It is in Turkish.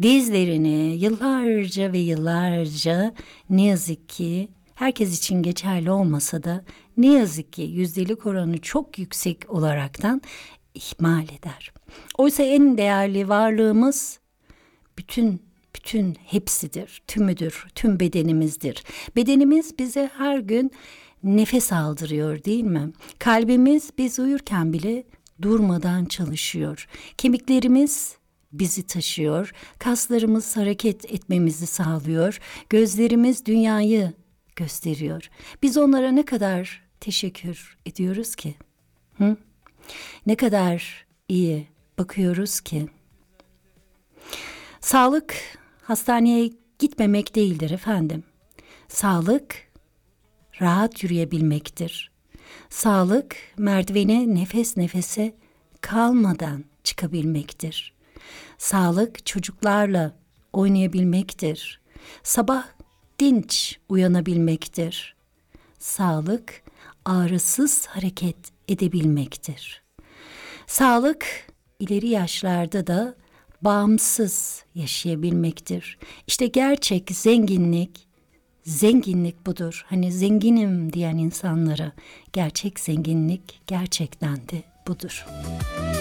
dizlerini yıllarca ve yıllarca, ne yazık ki herkes için geçerli olmasa da, ne yazık ki yüzdelik oranı çok yüksek olaraktan ihmal eder. Oysa en değerli varlığımız bütün hepsidir, tümüdür, tüm bedenimizdir. Bedenimiz bize her gün nefes aldırıyor, değil mi? Kalbimiz biz uyurken bile durmadan çalışıyor. Kemiklerimiz bizi taşıyor, kaslarımız hareket etmemizi sağlıyor, gözlerimiz dünyayı gösteriyor. Biz onlara ne kadar teşekkür ediyoruz ki? Hı? Ne kadar iyi bakıyoruz ki? Sağlık hastaneye gitmemek değildir efendim. Sağlık rahat yürüyebilmektir. Sağlık merdiveni nefes nefese kalmadan çıkabilmektir. Sağlık çocuklarla oynayabilmektir. Sabah dinç uyanabilmektir. Sağlık ağrısız hareket edebilmektir. Sağlık ileri yaşlarda da bağımsız yaşayabilmektir. İşte gerçek zenginlik budur. Hani zenginim diyen insanlara gerçek zenginlik gerçekten de budur.